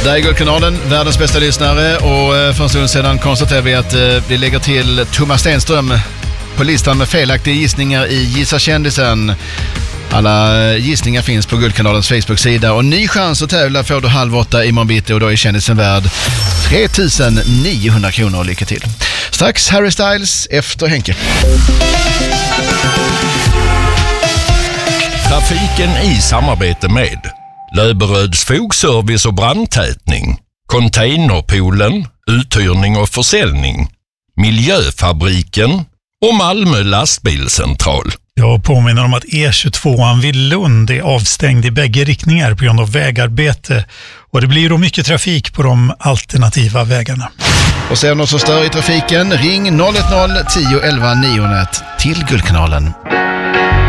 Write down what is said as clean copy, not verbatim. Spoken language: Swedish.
Där är Guldkanalen, världens bästa lyssnare, och för en stund sedan konstaterar vi att vi lägger till Thomas Stenström på listan med felaktiga gissningar i Gissa kändisen. Alla gissningar finns på Guldkanalens Facebook-sida, och ny chans att tävla får du 7:30 imorgon bitti, och då är kändisen värd 3900 kronor. Lycka till. Strax Harry Styles efter Henke. Trafiken i samarbete med Löberöds fogservice och brandtätning, Containerpoolen, uthyrning och försäljning, Miljöfabriken och Malmö lastbilscentral. Jag påminner om att E22 vid Lund är avstängd i bägge riktningar på grund av vägarbete, och det blir då mycket trafik på de alternativa vägarna. Och ser något som stör i trafiken, ring 010 11 901 till Guldkanalen.